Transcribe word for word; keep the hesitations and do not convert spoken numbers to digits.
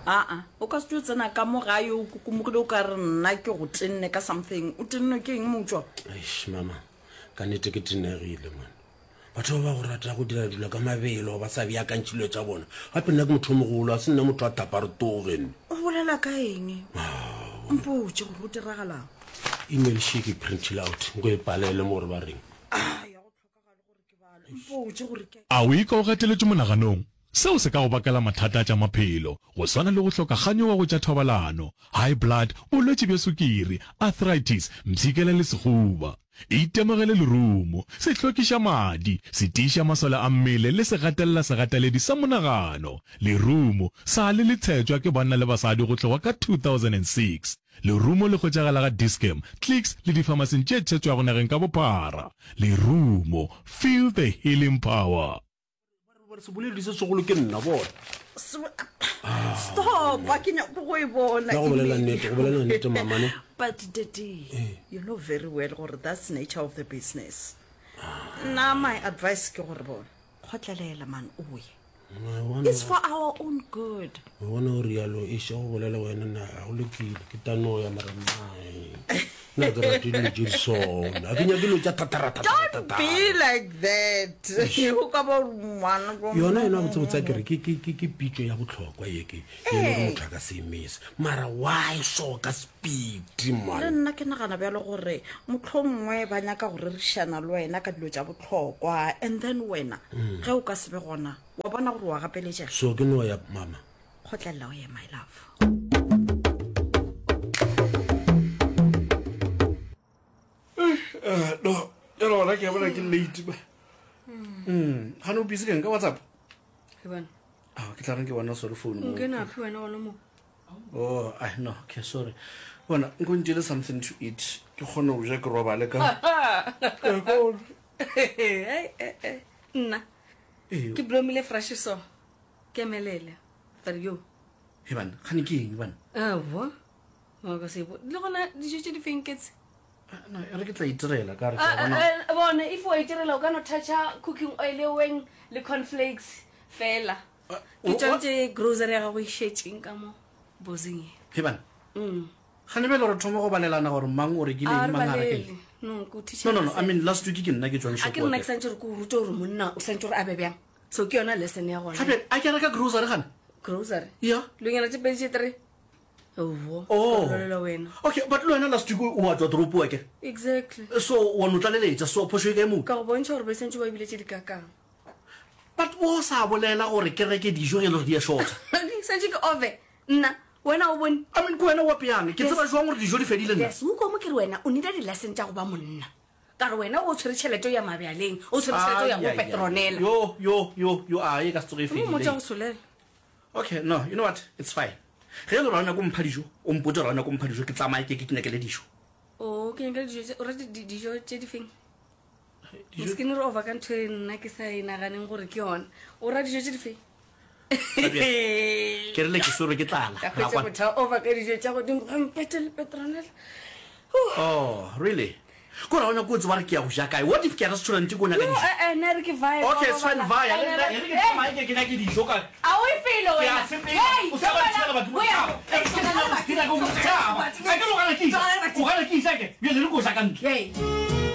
aa o ka se tlo tsena ka mo gae o kukumogile o ka re nna ke go tenne ka something o tenne ke eng motswa eish mama ka nnete ke tenegile man batho ba go rata go dira dilo ka mabelo ba sa beakantšhilo tša bona gape nna ke motho o mogolo a se nna motho a thapa re togen o bolela ka eng mpotse gore o diragalang email she ke printile out nko e palele mo gore ba reng mpotse gore ke a o ika o gateletse monaganong seo se ka go bakela mathata tša maphelo go swana le go hloka kganyoga go tša thobalano high blood bolwetse bja sukiri arthritis mtshikela le sekgoba itemogele lerumo se hlokiša madi se tiiša masole a mmele le se gatelela segateledi sa monagano lerumo sa le le tshetšwa ke banna le basadi go tloga ka two thousand six lerumo le kgotšagala ga Dischem Clicks le dipharmaseng tše tshetšwago nageng ka bophara lerumo feel the healing power se boledi se segolo ke nna bona stop a ke nyako go e bona go bolela nnete go bolela nnete mamane but daddy you know very well gore that's nature of the business na my advice ke gore bona khotlelela man o ye it's for our own good bona o rialo e se go bolela wena na go lekile ke tano ya maramai na ga re dilo di sona a kenya dilo tša tatarata don't be like that you ka ba mwana go yona ena botse botsa ke re ke ke ke pitso ya botlhokwa ye ke ye le motho ka se miss mara why so ka speed man le nna ke nagana bjalo gore motlhongwe ba nyaka gore re shana le wena ka dilo tša botlhokwa and then wena ge o ka sebe gona wa bona gore wa gapeletša so ke no ya mama khotlela o ye my love Uh, no, ya lo la ke bona ke late ba. Mm, ha no busy ka WhatsApp. Ke bona. Ah, ke tla reng ke bona sorry phone mo. Ke na phi wena wona mo? Oh, I know, okay, sorry. Bona, nko ntile something to eat. Ke khona o ja ke roba le ka. Ke go. Hey, eh eh. Nna. Ke blomile fresh so. Ke melele. For you. He ban, khani ke eng ban? Ah, wo. Mo ka se bo. Le gona di je di finkets. No, re ke tla itirela ka re ke Ah, bona. bona if o itirela o ka no toucha cooking oil weng le cornflakes fela. Ke tšantše grocery ga go ishetseng ka mo bozing. He ban. Mm. Khani be le re thomo go balelana gore mang o re ke le mang a re ke. No, go teach. No, no, no, I mean last week ke nna ke tswang a ke shop. nna ke santse re go ruta gore monna o santse re abe bjang. So ke yona lesson ya gona. Gape a ke re ka grocery gana. Grocery. Yeah. Lo ngena tse pedi tse three. Oh. Oh. Lo wena. Okay, but lo ena last week o wa tswa drop wa ke. Exactly. So wa no tlaleletsa so phosho ke mo. Ka go bontsha gore be sentse ba bile tse di kakang. But o sa bolela gore ke reke dijo ge le di a short. Sentse ke over. Nna wena o bone. I mean ko wena wa piang ke tseba jwang gore dijo di fedile nna. Yes, o go mo ke re wena o nida di lesson tsa go ba monna. Ka re wena o tshwere tšhelete ya mabealeng, o tshwere tšhelete ya go petronela. Yo yo yo yo a e ka se tsoge Mo fedile. motho o solela. Okay, no, you know what? It's fine. Ge le rana go mpha dijo, o mpotse rana go mpha dijo ke tsamaye ke ke kinakele dijo. O ke nyaka dijo o re dijo tse di feng? Dijo ke ne re over ka ntho nna ke sa inaganeng gore ke yona. O ra dijo tse di feng? Ke re le ke sore ke tlala. Ka go tsa over ka dijo tsa go ding go mpetele petronela. Oh, really? Go ra ona go tswa re ke ya go ja kae? What if ke ya restaurant go nyaka dijo? Eh eh na re ke vibe. Okay, it's fine, vaya. Le ke tsamaye ke kinakele dijo ka. A o e felo wena. Hey, o sa ba tsela batho. Ke na go motho. Ka ke lo gana kitsa. O gana kitsa ke. Bia le go ja ka ntle. Hey.